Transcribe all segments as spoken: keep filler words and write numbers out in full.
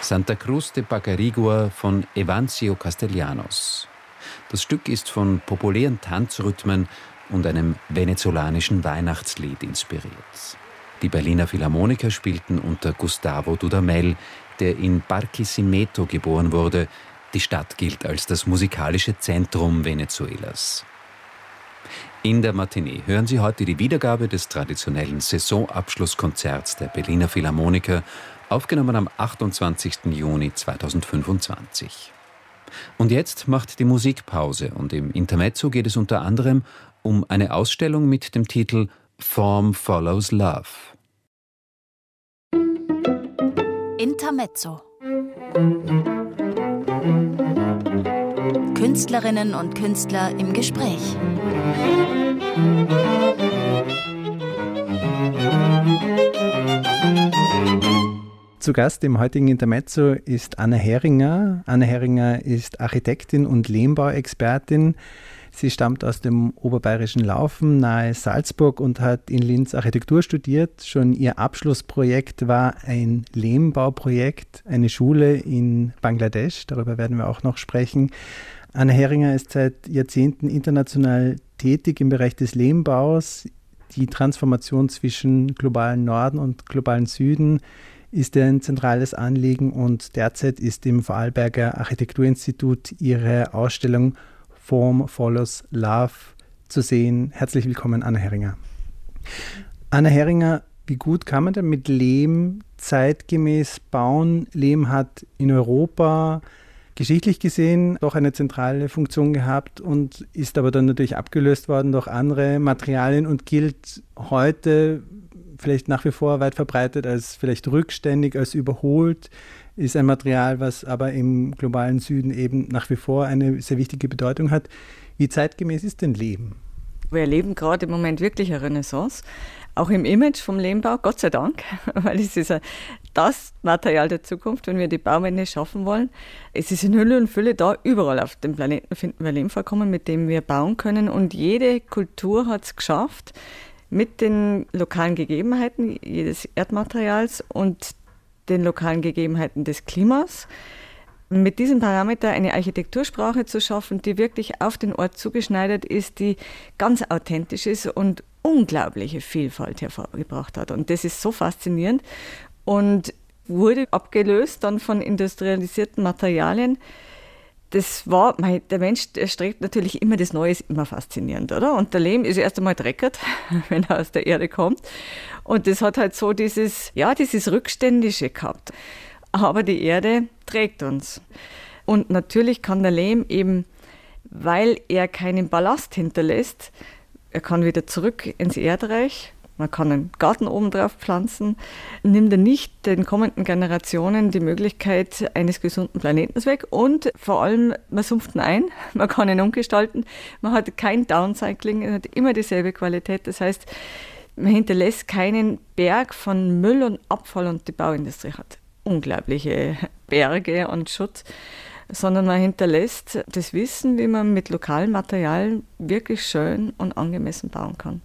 Santa Cruz de Pacarigua von Evancio Castellanos. Das Stück ist von populären Tanzrhythmen und einem venezolanischen Weihnachtslied inspiriert. Die Berliner Philharmoniker spielten unter Gustavo Dudamel, der in Barquisimeto geboren wurde. Die Stadt gilt als das musikalische Zentrum Venezuelas. In der Matinee hören Sie heute die Wiedergabe des traditionellen Saisonabschlusskonzerts der Berliner Philharmoniker, aufgenommen am achtundzwanzigsten Juni zweitausendfünfundzwanzig. Und jetzt macht die Musik Pause und im Intermezzo geht es unter anderem um eine Ausstellung mit dem Titel Form Follows Love. Intermezzo. Künstlerinnen und Künstler im Gespräch. Zu Gast im heutigen Intermezzo ist Anna Heringer. Anna Heringer ist Architektin und Lehmbauexpertin. Sie stammt aus dem oberbayerischen Laufen nahe Salzburg und hat in Linz Architektur studiert. Schon ihr Abschlussprojekt war ein Lehmbauprojekt, eine Schule in Bangladesch. Darüber werden wir auch noch sprechen. Anna Heringer ist seit Jahrzehnten international tätig im Bereich des Lehmbaus. Die Transformation zwischen globalen Norden und globalen Süden ist ein zentrales Anliegen und derzeit ist im Vorarlberger Architekturinstitut ihre Ausstellung Form Follows Love zu sehen. Herzlich willkommen, Anna Heringer. Anna Heringer, wie gut kann man denn mit Lehm zeitgemäß bauen? Lehm hat in Europa geschichtlich gesehen doch eine zentrale Funktion gehabt und ist aber dann natürlich abgelöst worden durch andere Materialien und gilt heute vielleicht nach wie vor weit verbreitet als vielleicht rückständig, als überholt, ist ein Material, was aber im globalen Süden eben nach wie vor eine sehr wichtige Bedeutung hat. Wie zeitgemäß ist denn Lehm? Wir erleben gerade im Moment wirklich eine Renaissance, auch im Image vom Lehmbau, Gott sei Dank, weil es ist das Material der Zukunft, wenn wir die Bauwende schaffen wollen. Es ist in Hülle und Fülle da, überall auf dem Planeten finden wir Lehmvorkommen, mit dem wir bauen können und jede Kultur hat es geschafft, mit den lokalen Gegebenheiten jedes Erdmaterials und den lokalen Gegebenheiten des Klimas, mit diesem Parameter eine Architektursprache zu schaffen, die wirklich auf den Ort zugeschneidert ist, die ganz authentisch ist und unglaubliche Vielfalt hervorgebracht hat. Und das ist so faszinierend und wurde abgelöst dann von industrialisierten Materialien. Das war, der Mensch der strebt natürlich immer, das Neue ist immer faszinierend, oder? Und der Lehm ist erst einmal dreckert, wenn er aus der Erde kommt. Und das hat halt so dieses, ja, dieses Rückständische gehabt. Aber die Erde trägt uns. Und natürlich kann der Lehm eben, weil er keinen Ballast hinterlässt, er kann wieder zurück ins Erdreich. Man kann einen Garten oben drauf pflanzen, nimmt er nicht den kommenden Generationen die Möglichkeit eines gesunden Planeten weg und vor allem, man sumpft ihn ein, man kann ihn umgestalten, man hat kein Downcycling, er hat immer dieselbe Qualität, das heißt, man hinterlässt keinen Berg von Müll und Abfall und die Bauindustrie hat unglaubliche Berge und Schutt, sondern man hinterlässt das Wissen, wie man mit lokalen Materialien wirklich schön und angemessen bauen kann.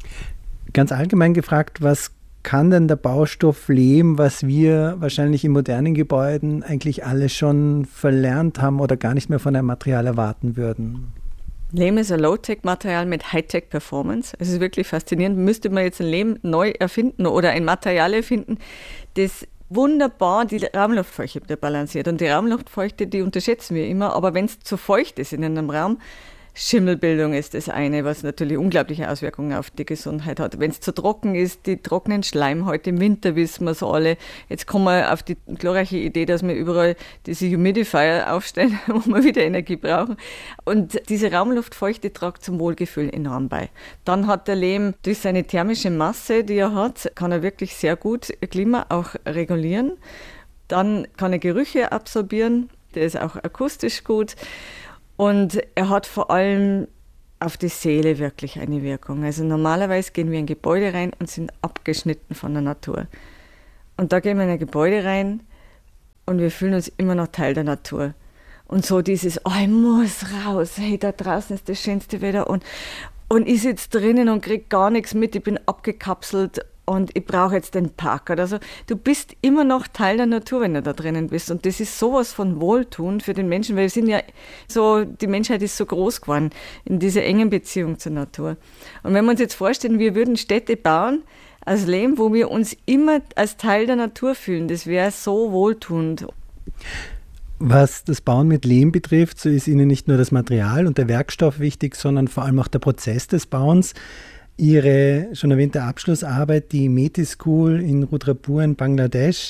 Ganz allgemein gefragt, was kann denn der Baustoff Lehm, was wir wahrscheinlich in modernen Gebäuden eigentlich alle schon verlernt haben oder gar nicht mehr von einem Material erwarten würden? Lehm ist ein Low-Tech-Material mit High-Tech-Performance. Es ist wirklich faszinierend. Müsste man jetzt ein Lehm neu erfinden oder ein Material erfinden, das wunderbar die Raumluftfeuchte balanciert. Und die Raumluftfeuchte, die unterschätzen wir immer, aber wenn es zu feucht ist in einem Raum, Schimmelbildung ist das eine, was natürlich unglaubliche Auswirkungen auf die Gesundheit hat. Wenn es zu trocken ist, die trockenen Schleimhäute im Winter, wissen wir so alle. Jetzt kommen wir auf die glorreiche Idee, dass wir überall diese Humidifier aufstellen, wo wir wieder Energie brauchen. Und diese Raumluftfeuchte tragt zum Wohlgefühl enorm bei. Dann hat der Lehm durch seine thermische Masse, die er hat, kann er wirklich sehr gut Klima auch regulieren. Dann kann er Gerüche absorbieren, der ist auch akustisch gut. Und er hat vor allem auf die Seele wirklich eine Wirkung. Also normalerweise gehen wir in Gebäude rein und sind abgeschnitten von der Natur. Und da gehen wir in ein Gebäude rein und wir fühlen uns immer noch Teil der Natur. Und so dieses, oh, ich muss raus, hey, da draußen ist das schönste Wetter und, und ich sitze drinnen und kriege gar nichts mit, ich bin abgekapselt. und ich brauche jetzt den Park oder so. Du bist immer noch Teil der Natur, wenn du da drinnen bist. Und das ist sowas von Wohltun für den Menschen, weil wir sind ja so, die Menschheit ist so groß geworden in dieser engen Beziehung zur Natur. Und wenn wir uns jetzt vorstellen, wir würden Städte bauen als Lehm, wo wir uns immer als Teil der Natur fühlen, das wäre so wohltuend. Was das Bauen mit Lehm betrifft, so ist Ihnen nicht nur das Material und der Werkstoff wichtig, sondern vor allem auch der Prozess des Bauens. Ihre schon erwähnte Abschlussarbeit, die Meti School in Rudrapur in Bangladesch,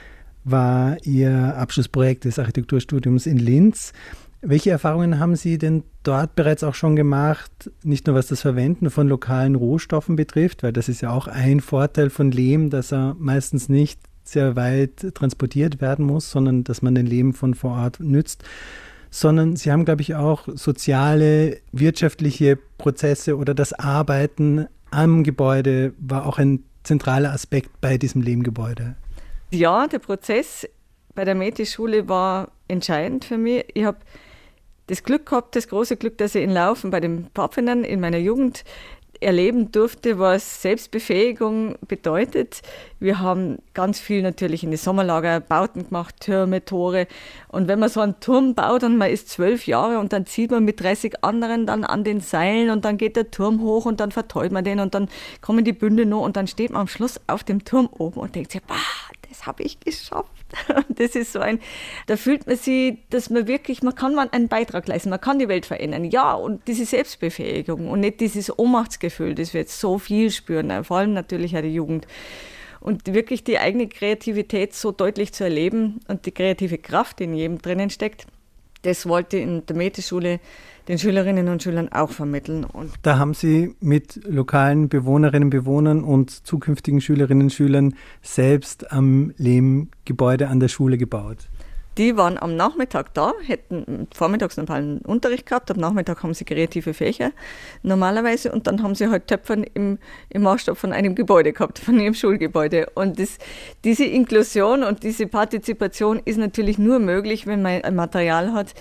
war Ihr Abschlussprojekt des Architekturstudiums in Linz. Welche Erfahrungen haben Sie denn dort bereits auch schon gemacht, nicht nur was das Verwenden von lokalen Rohstoffen betrifft, weil das ist ja auch ein Vorteil von Lehm, dass er meistens nicht sehr weit transportiert werden muss, sondern dass man den Lehm von vor Ort nützt, sondern Sie haben, glaube ich, auch soziale, wirtschaftliche Prozesse oder das Arbeiten am Gebäude war auch ein zentraler Aspekt bei diesem Lehmgebäude. Ja, der Prozess bei der Meti-Schule war entscheidend für mich. Ich habe das Glück gehabt, das große Glück, dass ich in Laufen bei den Pfadfindern in meiner Jugend erleben durfte, was Selbstbefähigung bedeutet. Wir haben ganz viel natürlich in die Sommerlager Bauten gemacht, Türme, Tore. Und wenn man so einen Turm baut und man ist zwölf Jahre und dann zieht man mit dreißig anderen dann an den Seilen und dann geht der Turm hoch und dann verteut man den und dann kommen die Bünde noch und dann steht man am Schluss auf dem Turm oben und denkt sich, bah, das habe ich geschafft. Das ist so ein, da fühlt man sich, dass man wirklich, man kann man einen Beitrag leisten, man kann die Welt verändern. Ja, und diese Selbstbefähigung und nicht dieses Ohnmachtsgefühl, das wir jetzt so viel spüren, vor allem natürlich auch die Jugend. Und wirklich die eigene Kreativität so deutlich zu erleben und die kreative Kraft, die in jedem drinnen steckt, das wollte ich in der Meti-Schule den Schülerinnen und Schülern auch vermitteln. Und da haben Sie mit lokalen Bewohnerinnen und Bewohnern und zukünftigen Schülerinnen und Schülern selbst am Lehmgebäude an der Schule gebaut. Die waren am Nachmittag da, hätten vormittags normalen Unterricht gehabt, am Nachmittag haben sie kreative Fächer normalerweise und dann haben sie halt Töpfern im, im Maßstab von einem Gebäude gehabt, von ihrem Schulgebäude. Und das, diese Inklusion und diese Partizipation ist natürlich nur möglich, wenn man ein Material hat,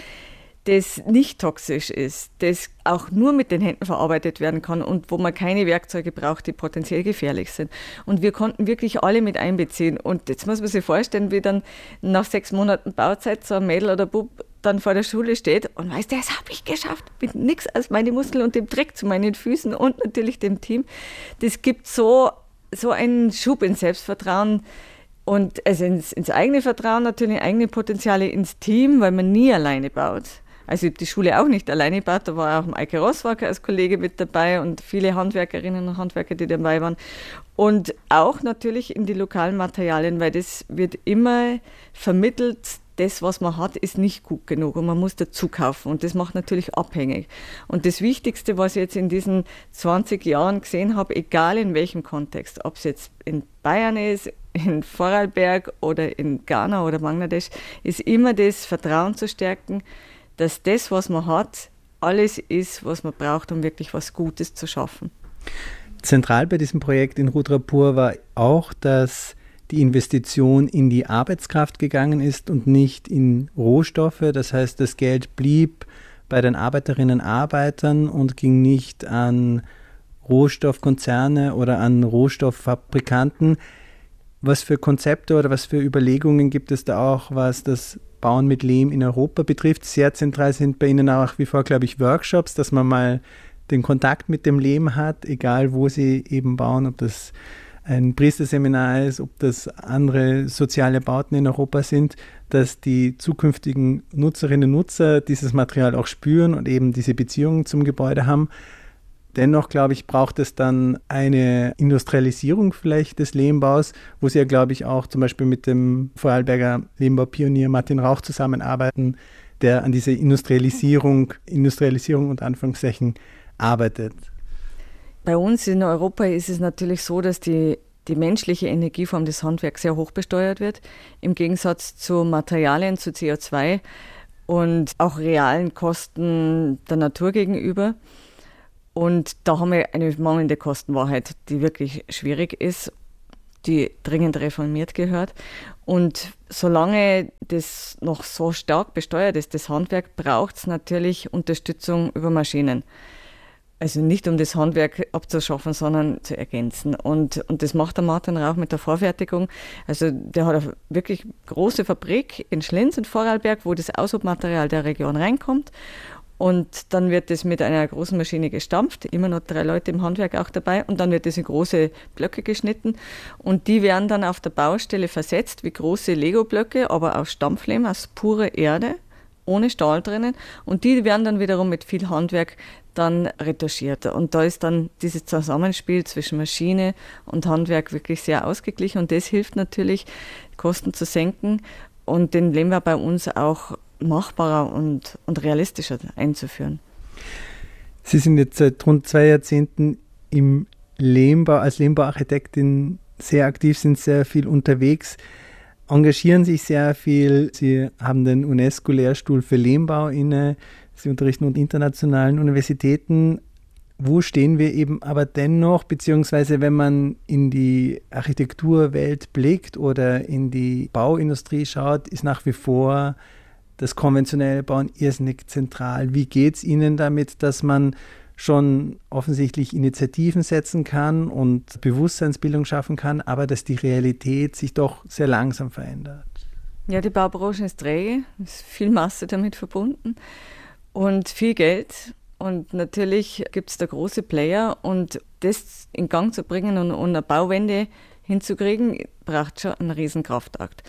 das nicht toxisch ist, das auch nur mit den Händen verarbeitet werden kann und wo man keine Werkzeuge braucht, die potenziell gefährlich sind. Und wir konnten wirklich alle mit einbeziehen. Und jetzt muss man sich vorstellen, wie dann nach sechs Monaten Bauzeit so ein Mädel oder Bub dann vor der Schule steht und weiß, das habe ich geschafft, mit nichts als meine Muskeln und dem Dreck zu meinen Füßen und natürlich dem Team. Das gibt so, so einen Schub in Selbstvertrauen, und also ins, ins eigene Vertrauen, natürlich eigene Potenziale ins Team, weil man nie alleine baut. Also ich habe die Schule auch nicht alleine gebaut, da war auch Maike Rosswacker als Kollege mit dabei und viele Handwerkerinnen und Handwerker, die dabei waren. Und auch natürlich in die lokalen Materialien, weil das wird immer vermittelt, das, was man hat, ist nicht gut genug und man muss dazu kaufen und das macht natürlich abhängig. Und das Wichtigste, was ich jetzt in diesen zwanzig Jahren gesehen habe, egal in welchem Kontext, ob es jetzt in Bayern ist, in Vorarlberg oder in Ghana oder Bangladesch, ist immer das Vertrauen zu stärken, dass das, was man hat, alles ist, was man braucht, um wirklich was Gutes zu schaffen. Zentral bei diesem Projekt in Rudrapur war auch, dass die Investition in die Arbeitskraft gegangen ist und nicht in Rohstoffe. Das heißt, das Geld blieb bei den Arbeiterinnen und Arbeitern und ging nicht an Rohstoffkonzerne oder an Rohstofffabrikanten. Was für Konzepte oder was für Überlegungen gibt es da auch, was das Bauen mit Lehm in Europa betrifft? Sehr zentral sind bei Ihnen auch wie vor, glaube ich, Workshops, dass man mal den Kontakt mit dem Lehm hat, egal wo Sie eben bauen, ob das ein Priesterseminar ist, ob das andere soziale Bauten in Europa sind, dass die zukünftigen Nutzerinnen und Nutzer dieses Material auch spüren und eben diese Beziehungen zum Gebäude haben. Dennoch, glaube ich, braucht es dann eine Industrialisierung vielleicht des Lehmbaus, wo Sie ja, glaube ich, auch zum Beispiel mit dem Vorarlberger Lehmbaupionier Martin Rauch zusammenarbeiten, der an dieser Industrialisierung, Industrialisierung und Anführungszeichen arbeitet. Bei uns in Europa ist es natürlich so, dass die, die menschliche Energieform des Handwerks sehr hoch besteuert wird, im Gegensatz zu Materialien, zu C O zwei und auch realen Kosten der Natur gegenüber. Und da haben wir eine mangelnde Kostenwahrheit, die wirklich schwierig ist, die dringend reformiert gehört. Und solange das noch so stark besteuert ist, das Handwerk, braucht es natürlich Unterstützung über Maschinen. Also nicht um das Handwerk abzuschaffen, sondern zu ergänzen. Und, und das macht der Martin Rauch mit der Vorfertigung. Also der hat eine wirklich große Fabrik in Schlinz in Vorarlberg, wo das Aushubmaterial der Region reinkommt. Und dann wird das mit einer großen Maschine gestampft, immer noch drei Leute im Handwerk auch dabei. Und dann wird das in große Blöcke geschnitten. Und die werden dann auf der Baustelle versetzt, wie große Lego-Blöcke, aber aus Stampflehm, aus purer Erde, ohne Stahl drinnen. Und die werden dann wiederum mit viel Handwerk dann retuschiert. Und da ist dann dieses Zusammenspiel zwischen Maschine und Handwerk wirklich sehr ausgeglichen. Und das hilft natürlich, Kosten zu senken und den Lehmbau bei uns auch machbarer und, und realistischer einzuführen. Sie sind jetzt seit rund zwei Jahrzehnten im Lehmbau, als Lehmbauarchitektin sehr aktiv, sind sehr viel unterwegs, engagieren sich sehr viel. Sie haben den UNESCO-Lehrstuhl für Lehmbau inne. Sie unterrichten an internationalen Universitäten. Wo stehen wir eben aber dennoch, beziehungsweise wenn man in die Architekturwelt blickt oder in die Bauindustrie schaut, ist nach wie vor das konventionelle Bauen irrsinnig zentral. Wie geht es Ihnen damit, dass man schon offensichtlich Initiativen setzen kann und Bewusstseinsbildung schaffen kann, aber dass die Realität sich doch sehr langsam verändert? Ja, die Baubranche ist träge, ist viel Masse damit verbunden. Und viel Geld, und natürlich gibt es da große Player, und das in Gang zu bringen und, und eine Bauwende hinzukriegen, braucht schon einen riesen Kraftakt.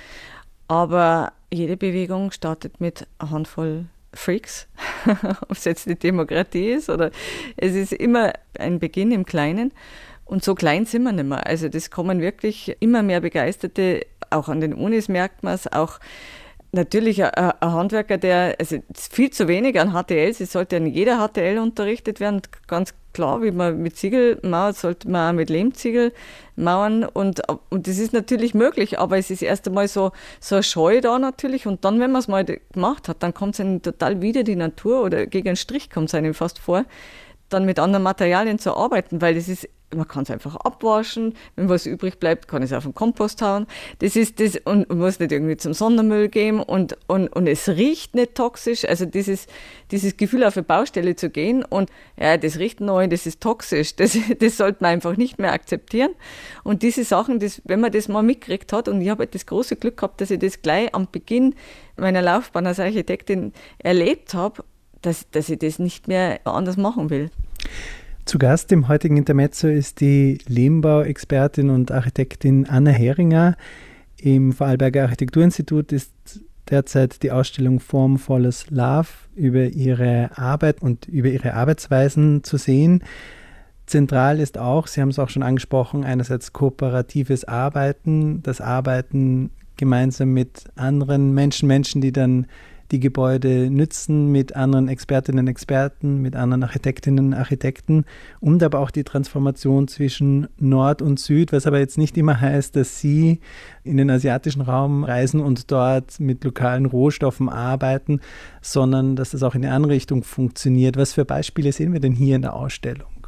Aber jede Bewegung startet mit einer Handvoll Freaks, ob es jetzt die Demokratie ist oder es ist immer ein Beginn im Kleinen. Und so klein sind wir nicht mehr. Also das kommen wirklich immer mehr Begeisterte, auch an den Unis merkt man es, auch natürlich ein, ein Handwerker, der, also viel zu wenig an H T Ls, es sollte an jeder H T L unterrichtet werden, ganz klar, wie man mit Ziegel mauert, sollte man auch mit Lehmziegel mauern, und, und das ist natürlich möglich, aber es ist erst einmal so, so eine Scheu da natürlich, und dann, wenn man es mal gemacht hat, dann kommt es einem total wieder die Natur, oder gegen einen Strich kommt es einem fast vor, dann mit anderen Materialien zu arbeiten, weil das ist, man kann es einfach abwaschen, wenn was übrig bleibt, kann es auf den Kompost hauen. Das ist das, und man muss nicht irgendwie zum Sondermüll geben, und, und, und es riecht nicht toxisch. Also dieses, dieses Gefühl, auf eine Baustelle zu gehen und ja, das riecht neu, das ist toxisch, das, das sollte man einfach nicht mehr akzeptieren. Und diese Sachen, das, wenn man das mal mitgekriegt hat, und ich habe halt das große Glück gehabt, dass ich das gleich am Beginn meiner Laufbahn als Architektin erlebt habe, dass, dass ich das nicht mehr anders machen will. Zu Gast im heutigen Intermezzo ist die Lehmbau-Expertin und Architektin Anna Heringer. Im Vorarlberger Architekturinstitut ist derzeit die Ausstellung Formvolles Love über ihre Arbeit und über ihre Arbeitsweisen zu sehen. Zentral ist auch, Sie haben es auch schon angesprochen, einerseits kooperatives Arbeiten, das Arbeiten gemeinsam mit anderen Menschen, Menschen, die dann die Gebäude nützen, mit anderen Expertinnen und Experten, mit anderen Architektinnen und Architekten, und aber auch die Transformation zwischen Nord und Süd, was aber jetzt nicht immer heißt, dass Sie in den asiatischen Raum reisen und dort mit lokalen Rohstoffen arbeiten, sondern dass das auch in die andere Richtung funktioniert. Was für Beispiele sehen wir denn hier in der Ausstellung?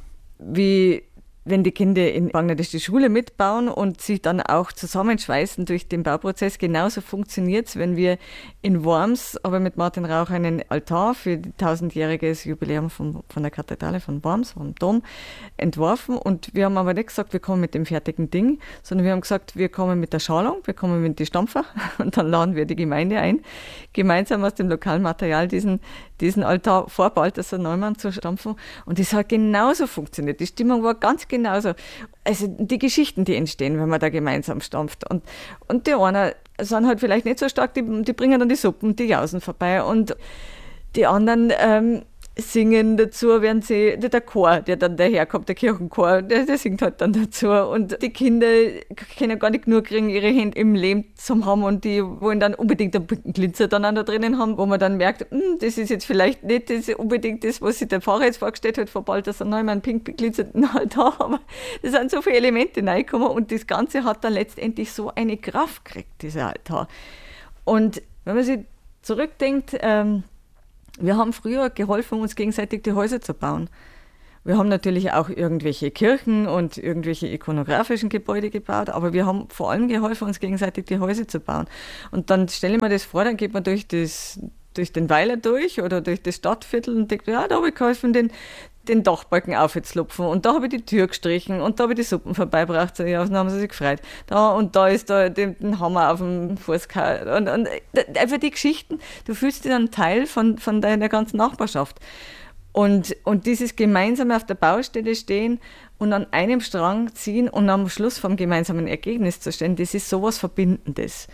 Wie wenn die Kinder in Bangladesch die Schule mitbauen und sich dann auch zusammenschweißen durch den Bauprozess. Genauso funktioniert es, wenn wir in Worms, aber mit Martin Rauch, einen Altar für das tausendjähriges Jubiläum von, von der Kathedrale von Worms, vom Dom, entworfen. Und wir haben aber nicht gesagt, wir kommen mit dem fertigen Ding, sondern wir haben gesagt, wir kommen mit der Schalung, wir kommen mit den Stampfer, und dann laden wir die Gemeinde ein, gemeinsam aus dem lokalen Material diesen, diesen Altar vor Balthasar Neumann zu stampfen. Und das hat genauso funktioniert. Die Stimmung war ganz genauso. Also die Geschichten, die entstehen, wenn man da gemeinsam stampft. Und, und die einen sind halt vielleicht nicht so stark, die, die bringen dann die Suppen, die Jausen vorbei. Und die anderen ähm, singen dazu, während sie, der Chor, der dann daherkommt, der Kirchenchor, der, der singt halt dann dazu. Und die Kinder können gar nicht nur kriegen, ihre Hände im Lehm zum haben, und die wollen dann unbedingt einen Glitzer dann auch da drinnen haben, wo man dann merkt, das ist jetzt vielleicht nicht das unbedingt das, was sich der Pfarrer jetzt vorgestellt hat, vor Balthasar Neumann, pink beglitzerten Altar, aber da sind so viele Elemente reingekommen, und das Ganze hat dann letztendlich so eine Kraft gekriegt, dieser Altar. Und wenn man sich zurückdenkt, ähm, wir haben früher geholfen, uns gegenseitig die Häuser zu bauen. Wir haben natürlich auch irgendwelche Kirchen und irgendwelche ikonografischen Gebäude gebaut, aber wir haben vor allem geholfen, uns gegenseitig die Häuser zu bauen. Und dann stelle ich mir das vor, dann geht man durch, das, durch den Weiler durch oder durch das Stadtviertel und denkt, ja, da habe ich geholfen, den, den Dachbalken aufzulupfen und da habe ich die Tür gestrichen und da habe ich die Suppen vorbeigebracht, ja, dann haben sie sich gefreut. Da, und da ist da den, den Hammer auf dem Fuß gehauen. Und, und einfach die Geschichten, du fühlst dich dann Teil von, von deiner ganzen Nachbarschaft. Und, und dieses gemeinsame auf der Baustelle stehen und an einem Strang ziehen und am Schluss vom gemeinsamen Ergebnis zu stehen, das ist sowas Verbindendes.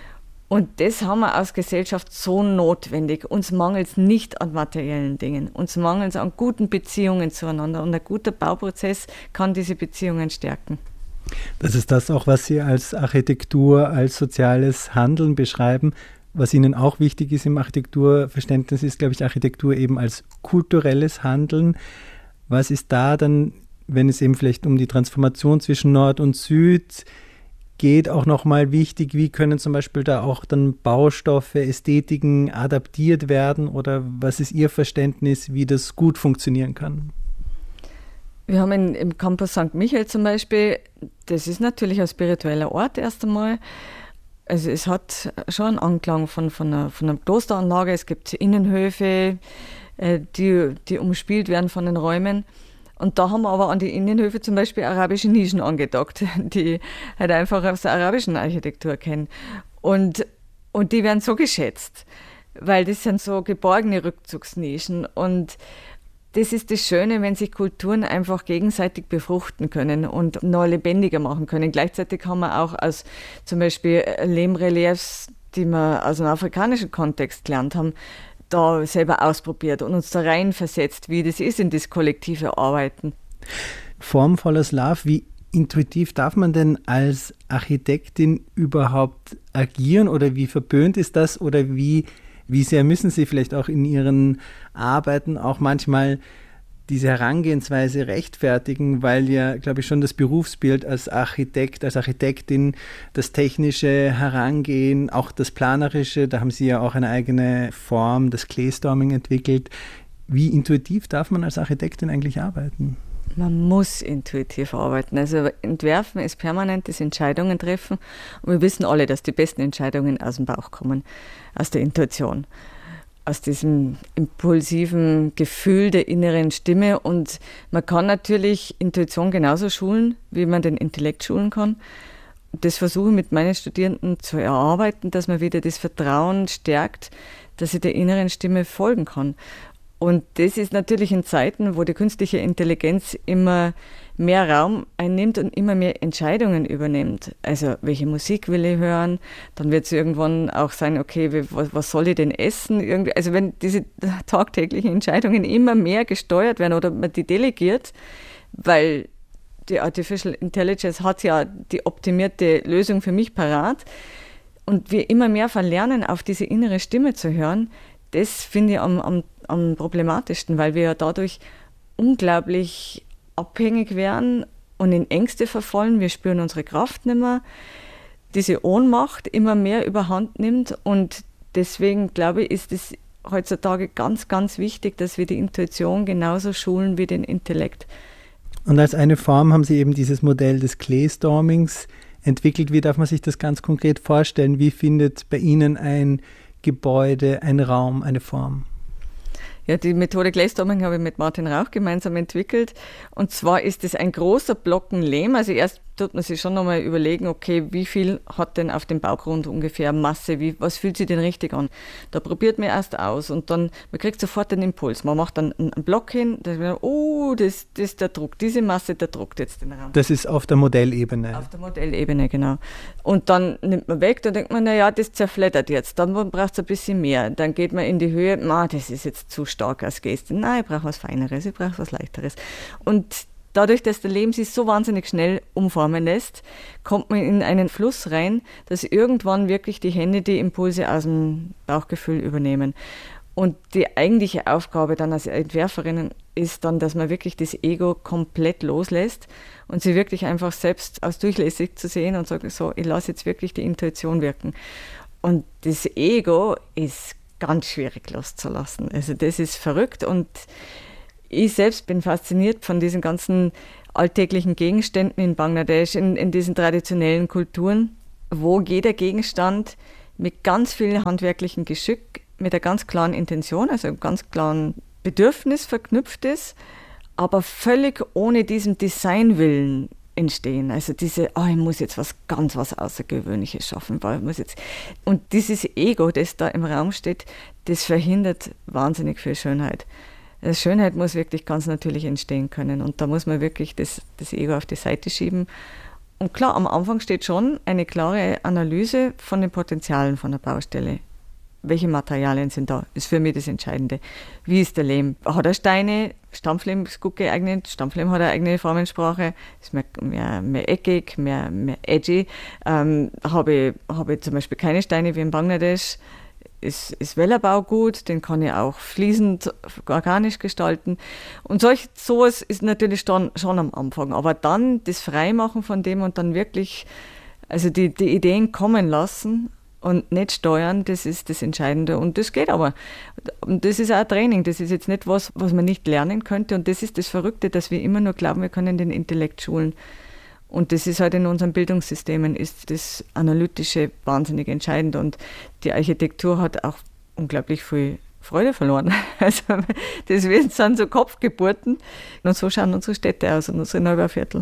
Und das haben wir als Gesellschaft so notwendig. Uns mangelt es nicht an materiellen Dingen. Uns mangelt es an guten Beziehungen zueinander. Und ein guter Bauprozess kann diese Beziehungen stärken. Das ist das auch, was Sie als Architektur, als soziales Handeln beschreiben. Was Ihnen auch wichtig ist im Architekturverständnis, ist, glaube ich, Architektur eben als kulturelles Handeln. Was ist da dann, wenn es eben vielleicht um die Transformation zwischen Nord und Süd geht, auch nochmal wichtig, wie können zum Beispiel da auch dann Baustoffe, Ästhetiken adaptiert werden oder was ist Ihr Verständnis, wie das gut funktionieren kann? Wir haben in, im Campus Sankt Michael zum Beispiel, das ist natürlich ein spiritueller Ort erst einmal. Also es hat schon einen Anklang von, von, einer, von einer Klosteranlage, es gibt Innenhöfe, äh, die, die umspielt werden von den Räumen. Und da haben wir aber an die Innenhöfe zum Beispiel arabische Nischen angedockt, die halt einfach aus der arabischen Architektur kennen. Und, und die werden so geschätzt, weil das sind so geborgene Rückzugsnischen. Und das ist das Schöne, wenn sich Kulturen einfach gegenseitig befruchten können und noch lebendiger machen können. Gleichzeitig haben wir auch aus zum Beispiel Lehmreliefs, die wir aus einem afrikanischen Kontext gelernt haben, da selber ausprobiert und uns da reinversetzt, wie das ist in das kollektive Arbeiten. Formvolles Love, wie intuitiv darf man denn als Architektin überhaupt agieren oder wie verböhnt ist das oder wie, wie sehr müssen Sie vielleicht auch in Ihren Arbeiten auch manchmal diese Herangehensweise rechtfertigen, weil ja, glaube ich, schon das Berufsbild als Architekt, als Architektin, das technische Herangehen, auch das planerische, da haben Sie ja auch eine eigene Form, das Claystorming entwickelt. Wie intuitiv darf man als Architektin eigentlich arbeiten? Man muss intuitiv arbeiten. Also entwerfen ist permanentes Entscheidungen treffen und wir wissen alle, dass die besten Entscheidungen aus dem Bauch kommen, aus der Intuition. Aus diesem impulsiven Gefühl der inneren Stimme. Und man kann natürlich Intuition genauso schulen, wie man den Intellekt schulen kann. Das versuche ich mit meinen Studierenden zu erarbeiten, dass man wieder das Vertrauen stärkt, dass ich der inneren Stimme folgen kann. Und das ist natürlich in Zeiten, wo die künstliche Intelligenz immer mehr Raum einnimmt und immer mehr Entscheidungen übernimmt. Also welche Musik will ich hören? Dann wird es irgendwann auch sein, okay, was, was soll ich denn essen? Irgendwie, also wenn diese tagtäglichen Entscheidungen immer mehr gesteuert werden oder man die delegiert, weil die Artificial Intelligence hat ja die optimierte Lösung für mich parat und wir immer mehr verlernen, auf diese innere Stimme zu hören, das finde ich am, am, am problematischsten, weil wir ja dadurch unglaublich abhängig werden und in Ängste verfallen. Wir spüren unsere Kraft nicht mehr. Diese Ohnmacht immer mehr überhand nimmt und deswegen glaube ich, ist es heutzutage ganz, ganz wichtig, dass wir die Intuition genauso schulen wie den Intellekt. Und als eine Form haben Sie eben dieses Modell des Claystormings entwickelt. Wie darf man sich das ganz konkret vorstellen? Wie findet bei Ihnen ein Gebäude, ein Raum, eine Form? Ja, die Methode Claystorming habe ich mit Martin Rauch gemeinsam entwickelt. Und zwar ist es ein großer Blocken Lehm. Also erst tut man sich schon nochmal überlegen, okay, wie viel hat denn auf dem Baugrund ungefähr Masse? Wie, was fühlt sich denn richtig an? Da probiert man erst aus und dann, man kriegt sofort den Impuls. Man macht dann einen Block hin, da ist man, oh, das, das ist der Druck, diese Masse, der druckt jetzt den Raum. Das ist auf der Modellebene. Auf der Modellebene, genau. Und dann nimmt man weg, dann denkt man, naja, das zerfleddert jetzt, dann braucht es ein bisschen mehr. Dann geht man in die Höhe, na, das ist jetzt zu stark als Geste. Nein, ich brauche was Feineres, ich brauche was Leichteres. Und dadurch, dass der Lehm sich so wahnsinnig schnell umformen lässt, kommt man in einen Fluss rein, dass irgendwann wirklich die Hände die Impulse aus dem Bauchgefühl übernehmen. Und die eigentliche Aufgabe dann als Entwerferinnen ist dann, dass man wirklich das Ego komplett loslässt und sie wirklich einfach selbst als durchlässig zu sehen und sagen, so, ich lasse jetzt wirklich die Intuition wirken. Und das Ego ist ganz schwierig loszulassen. Also das ist verrückt und ich selbst bin fasziniert von diesen ganzen alltäglichen Gegenständen in Bangladesch, in, in diesen traditionellen Kulturen, wo jeder Gegenstand mit ganz viel handwerklichem Geschick, mit einer ganz klaren Intention, also einem ganz klaren Bedürfnis verknüpft ist, aber völlig ohne diesen Designwillen entstehen. Also diese, oh, ich muss jetzt was ganz was Außergewöhnliches schaffen, weil ich muss jetzt. Und dieses Ego, das da im Raum steht, das verhindert wahnsinnig viel Schönheit. Also Schönheit muss wirklich ganz natürlich entstehen können und da muss man wirklich das, das Ego auf die Seite schieben. Und klar, am Anfang steht schon eine klare Analyse von den Potenzialen von der Baustelle. Welche Materialien sind da? Ist für mich das Entscheidende. Wie ist der Lehm? Hat er Steine? Stampflehm ist gut geeignet. Stampflehm hat eine eigene Formensprache. Ist mehr, mehr, mehr eckig, mehr, mehr edgy. Ähm, habe ich, habe ich zum Beispiel keine Steine wie in Bangladesch. Ist, ist Wellerbau gut, den kann ich auch fließend organisch gestalten. Und solch, sowas ist natürlich dann, schon am Anfang. Aber dann das Freimachen von dem und dann wirklich, also die, die Ideen kommen lassen und nicht steuern, das ist das Entscheidende. Und das geht aber. Und das ist auch ein Training. Das ist jetzt nicht was, was man nicht lernen könnte. Und das ist das Verrückte, dass wir immer nur glauben, wir können den Intellekt schulen. Und das ist halt in unseren Bildungssystemen, ist das Analytische wahnsinnig entscheidend. Und die Architektur hat auch unglaublich viel Freude verloren. Also das sind so Kopfgeburten. Und so schauen unsere Städte aus und unsere Neubauviertel.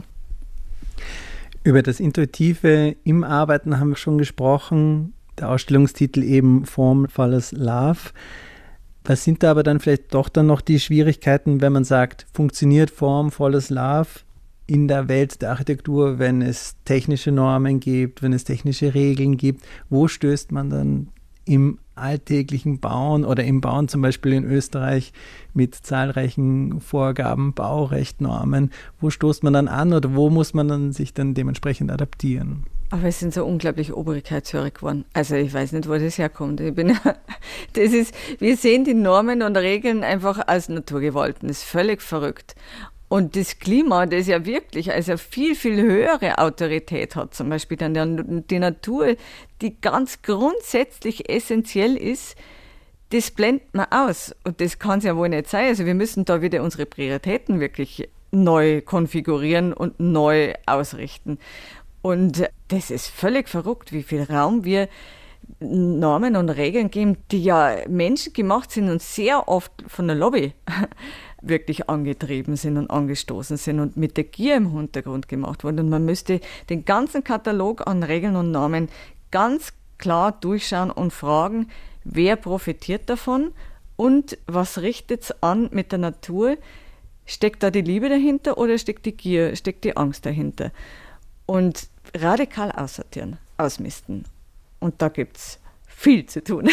Über das Intuitive im Arbeiten haben wir schon gesprochen. Der Ausstellungstitel eben Form follows Love. Was sind da aber dann vielleicht doch dann noch die Schwierigkeiten, wenn man sagt, funktioniert Form follows Love in der Welt der Architektur, wenn es technische Normen gibt, wenn es technische Regeln gibt? Wo stößt man dann im alltäglichen Bauen oder im Bauen zum Beispiel in Österreich mit zahlreichen Vorgaben, Baurechtnormen, wo stoßt man dann an oder wo muss man dann sich dann dementsprechend adaptieren? Aber wir sind so unglaublich obrigkeitshörig geworden. Also ich weiß nicht, wo das herkommt. Ich bin, das ist, wir sehen die Normen und Regeln einfach als Naturgewalten. Das ist völlig verrückt. Und das Klima, das ja wirklich also viel, viel höhere Autorität hat, zum Beispiel dann die Natur, die ganz grundsätzlich essentiell ist, das blendet man aus. Und das kann es ja wohl nicht sein. Also wir müssen da wieder unsere Prioritäten wirklich neu konfigurieren und neu ausrichten. Und das ist völlig verrückt, wie viel Raum wir Normen und Regeln geben, die ja menschengemacht sind und sehr oft von der Lobby wirklich angetrieben sind und angestoßen sind und mit der Gier im Hintergrund gemacht wurden. Und man müsste den ganzen Katalog an Regeln und Normen ganz klar durchschauen und fragen, wer profitiert davon und was richtet es an mit der Natur? Steckt da die Liebe dahinter oder steckt die Gier, steckt die Angst dahinter? Und radikal aussortieren, ausmisten. Und da gibt es viel zu tun.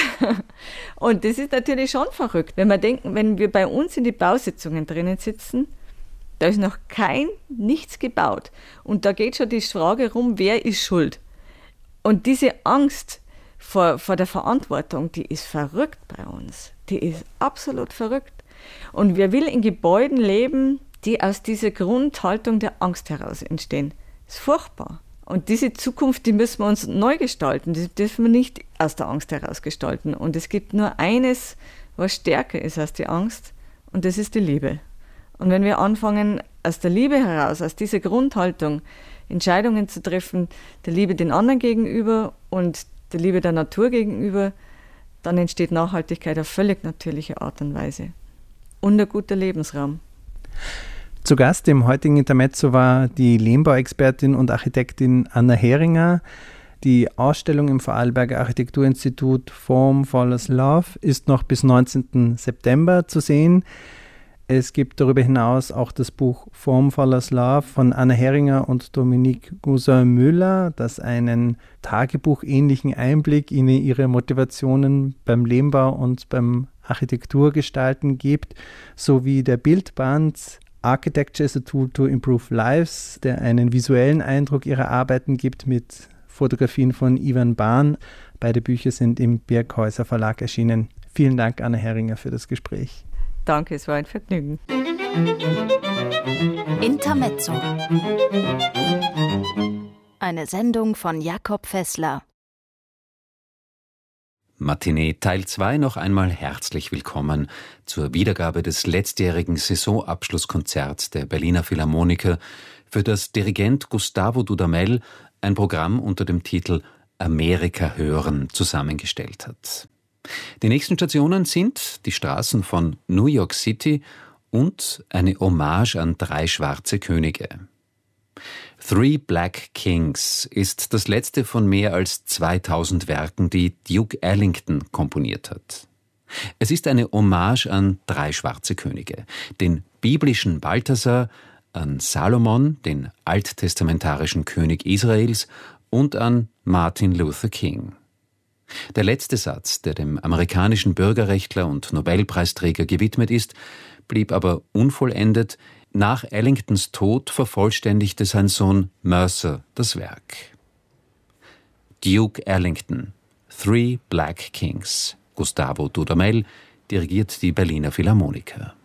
Und das ist natürlich schon verrückt, wenn wir denken, wenn wir bei uns in die Bausitzungen drinnen sitzen, da ist noch kein, nichts gebaut. Und da geht schon die Frage rum, wer ist schuld? Und diese Angst vor, vor der Verantwortung, die ist verrückt bei uns. Die ist absolut verrückt. Und wir will in Gebäuden leben, die aus dieser Grundhaltung der Angst heraus entstehen. Das ist furchtbar. Und diese Zukunft, die müssen wir uns neu gestalten. Die dürfen wir nicht aus der Angst heraus gestalten. Und es gibt nur eines, was stärker ist als die Angst, und das ist die Liebe. Und wenn wir anfangen, aus der Liebe heraus, aus dieser Grundhaltung, Entscheidungen zu treffen, der Liebe den anderen gegenüber und der Liebe der Natur gegenüber, dann entsteht Nachhaltigkeit auf völlig natürliche Art und Weise. Und ein guter Lebensraum. Zu Gast im heutigen Intermezzo war die Lehmbauexpertin und Architektin Anna Heringer. Die Ausstellung im Vorarlberger Architekturinstitut Form follows Love ist noch bis neunzehnten September zu sehen. Es gibt darüber hinaus auch das Buch Form follows Love von Anna Heringer und Dominique Gousin-Müller, das einen tagebuchähnlichen Einblick in ihre Motivationen beim Lehmbau und beim Architekturgestalten gibt, sowie der Bildband Architecture is a Tool to Improve Lives, der einen visuellen Eindruck ihrer Arbeiten gibt mit Fotografien von Ivan Bahn. Beide Bücher sind im Birkhäuser Verlag erschienen. Vielen Dank, Anna Heringer, für das Gespräch. Danke, es war ein Vergnügen. Intermezzo. Eine Sendung von Jakob Fessler. Matinee Teil zwei noch einmal herzlich willkommen zur Wiedergabe des letztjährigen Saisonabschlusskonzerts der Berliner Philharmoniker, für das Dirigent Gustavo Dudamel ein Programm unter dem Titel Amerika hören zusammengestellt hat. Die nächsten Stationen sind die Straßen von New York City und eine Hommage an drei schwarze Könige. Three Black Kings ist das letzte von mehr als zweitausend Werken, die Duke Ellington komponiert hat. Es ist eine Hommage an drei schwarze Könige, den biblischen Balthasar, an Salomon, den alttestamentarischen König Israels, und an Martin Luther King. Der letzte Satz, der dem amerikanischen Bürgerrechtler und Nobelpreisträger gewidmet ist, blieb aber unvollendet. Nach Ellingtons Tod vervollständigte sein Sohn Mercer das Werk. Duke Ellington, Three Black Kings. Gustavo Dudamel dirigiert die Berliner Philharmoniker.